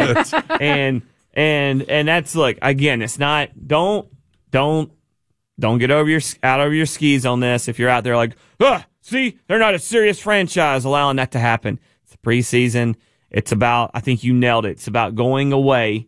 And that's, look, again, it's not, don't get out over your skis on this. If you're out there like, see, they're not a serious franchise allowing that to happen. It's preseason. It's about, I think you nailed it. It's about going away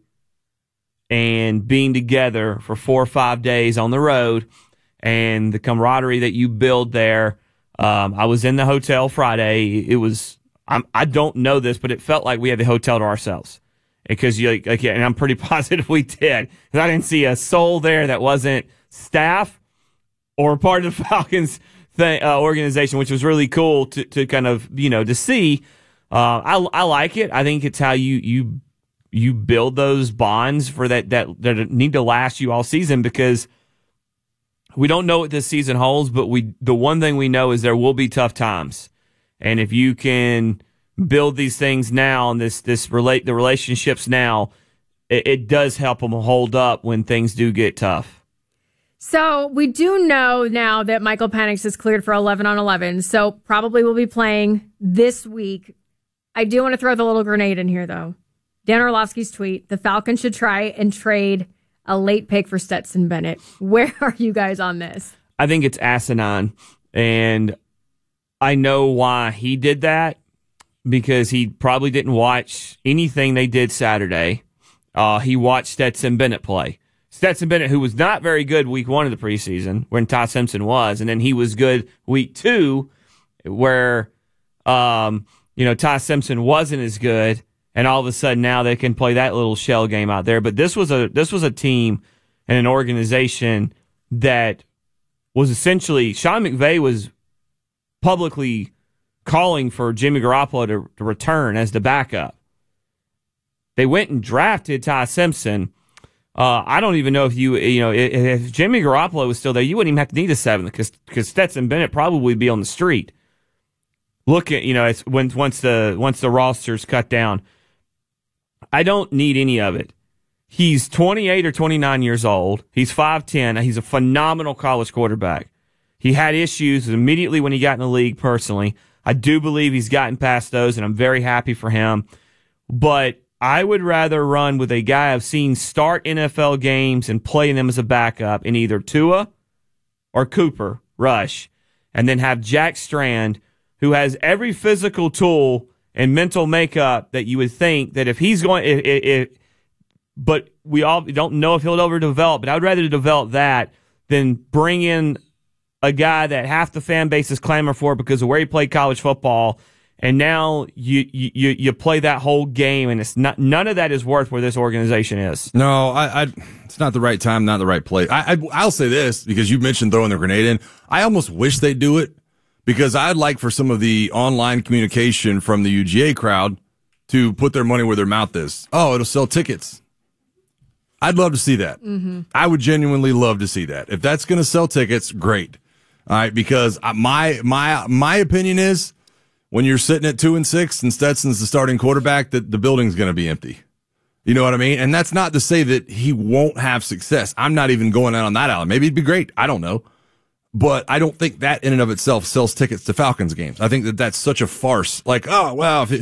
and being together for 4 or 5 days on the road and the camaraderie that you build there. I was in the hotel Friday. It was, I don't know this, but it felt like we had the hotel to ourselves. Because and I'm pretty positive we did. Because I didn't see a soul there that wasn't staff or part of the Falcons organization, which was really cool to kind of, to see. I like it. I think it's how you build those bonds for that need to last you all season, because we don't know what this season holds, but the one thing we know is there will be tough times. And if you can build these things now and the relationships now, it does help them hold up when things do get tough. So we do know now that Michael Penix is cleared for 11-on-11, so probably will be playing this week. I do want to throw the little grenade in here, though. Dan Orlovsky's tweet, the Falcons should try and trade a late pick for Stetson Bennett. Where are you guys on this? I think it's asinine, and I know why he did that, because he probably didn't watch anything they did Saturday. He watched Stetson Bennett play. Stetson Bennett, who was not very good week 1 of the preseason, when Ty Simpson was, and then he was good week 2, where Ty Simpson wasn't as good, and all of a sudden now they can play that little shell game out there. But this was a team and an organization that was essentially, Sean McVay was publicly calling for Jimmy Garoppolo to return as the backup. They went and drafted Ty Simpson. I don't even know if if Jimmy Garoppolo was still there, you wouldn't even have to need a 7th, because Stetson Bennett probably would be on the street. Look at, once the roster's cut down. I don't need any of it. He's 28 or 29 years old. He's 5'10". He's a phenomenal college quarterback. He had issues immediately when he got in the league personally. I do believe he's gotten past those, and I'm very happy for him. But I would rather run with a guy I've seen start NFL games and play them as a backup in either Tua or Cooper Rush, and then have Jack Strand, who has every physical tool and mental makeup that you would think that if he's going, but we all don't know if he'll ever develop. But I would rather develop that than bring in a guy that half the fan base is clamoring for because of where he played college football, and now you play that whole game, and it's not, none of that is worth where this organization is. No, it's not the right time, not the right place. I'll say this, because you mentioned throwing the grenade in. I almost wish they'd do it, because I'd like for some of the online communication from the UGA crowd to put their money where their mouth is. Oh, it'll sell tickets. I'd love to see that. Mm-hmm. I would genuinely love to see that. If that's going to sell tickets, great. All right, because my opinion is, when you're sitting at 2-6 and Stetson's the starting quarterback, that the building's going to be empty. You know what I mean? And that's not to say that he won't have success. I'm not even going out on that alley. Maybe it'd be great. I don't know. But I don't think that in and of itself sells tickets to Falcons games. I think that that's such a farce. Like, oh, well, if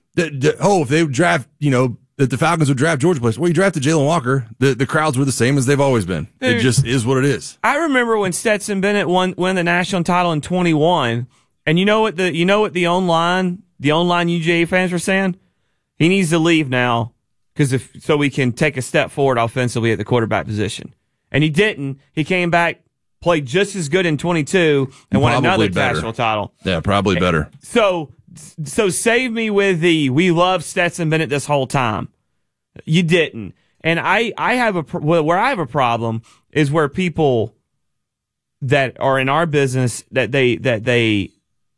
they would draft, that the Falcons would draft Georgia players. Well, you drafted Jalen Walker. The crowds were the same as they've always been. It just is what it is. I remember when Stetson Bennett won the national title in 21, and you know what the online UGA fans were saying? He needs to leave now so we can take a step forward offensively at the quarterback position. And he didn't. He came back, played just as good in 22, and won another national title. Yeah, probably better. So save me with we love Stetson Bennett this whole time. You didn't. And I have where I have a problem is where people that are in our business that they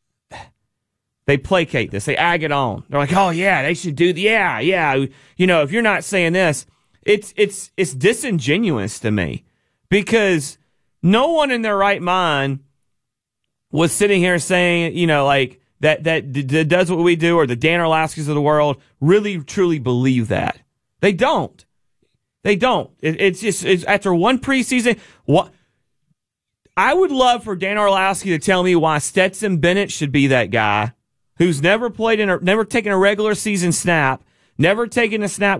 placate this. They ag it on. They're like, oh yeah, they should do yeah. If you're not saying this, it's disingenuous to me, because no one in their right mind was sitting here saying, that does what we do, or the Dan Orlovskys of the world really truly believe that. They don't. It's after one preseason. What I would love for Dan Orlovsky to tell me why Stetson Bennett should be that guy who's never taken a regular season snap, never taken a snap